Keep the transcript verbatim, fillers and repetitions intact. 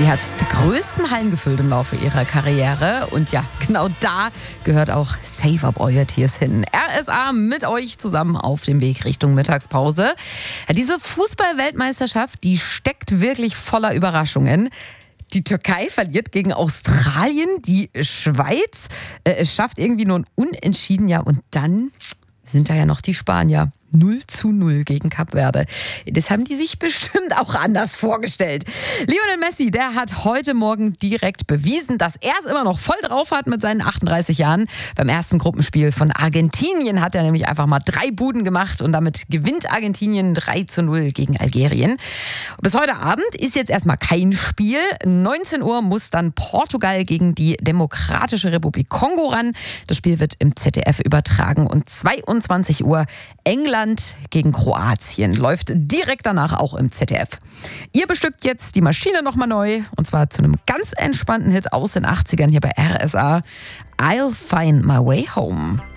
Sie hat die größten Hallen gefüllt im Laufe ihrer Karriere. Und ja, genau da gehört auch Save Up Euer Tears hin. R S A mit euch zusammen auf dem Weg Richtung Mittagspause. Diese Fußball-Weltmeisterschaft, die steckt wirklich voller Überraschungen. Die Türkei verliert gegen Australien, die Schweiz äh, es schafft irgendwie nur ein Unentschieden. Ja, und dann sind da ja noch die Spanier. null zu null gegen Kap Verde. Das haben die sich bestimmt auch anders vorgestellt. Lionel Messi, der hat heute Morgen direkt bewiesen, dass er es immer noch voll drauf hat mit seinen achtunddreißig Jahren. Beim ersten Gruppenspiel von Argentinien hat er nämlich einfach mal drei Buden gemacht und damit gewinnt Argentinien drei zu null gegen Algerien. Bis heute Abend ist jetzt erstmal kein Spiel. neunzehn Uhr muss dann Portugal gegen die Demokratische Republik Kongo ran. Das Spiel wird im Z D F übertragen und zweiundzwanzig Uhr England gegen Kroatien läuft direkt danach auch im Z D F. Ihr bestückt jetzt die Maschine nochmal neu und zwar zu einem ganz entspannten Hit aus den achtzigern hier bei R S A. I'll Find My Way Home.